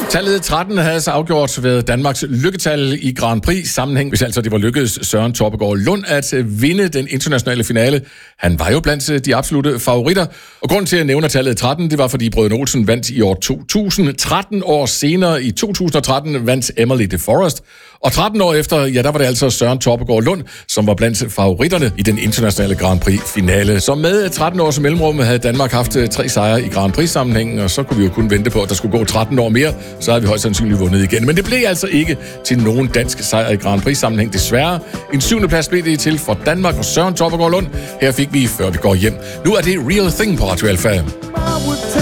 Tallet 13 havde så afgjort ved Danmarks lykketal i Grand Prix sammenhæng, hvis altså det var lykkedes Søren Torpegaard Lund at vinde den internationale finale. Han var jo blandt de absolutte favoritter, og grunden til at nævne tallet 13, det var fordi Brødrene Olsen vandt i år 2000. 13 år senere, i 2013, vandt Emily de Forest, og 13 år efter, ja, der var det altså Søren Torpegaard Lund, som var blandt favoritterne i den internationale Grand Prix-finale. Så med 13 års mellemrum havde Danmark haft 3 sejre i Grand Prix-sammenhængen, og så kunne vi jo kun vente på, at der skulle gå 13 år mere, så havde vi højst sandsynligt vundet igen. Men det blev altså ikke til nogen dansk sejr i Grand Prix-sammenhæng, desværre. En 7. plads blev det til for Danmark og Søren Torpegaard Lund. Her fik vi, før vi går hjem. Nu er det Real Thing på Radio Alpha.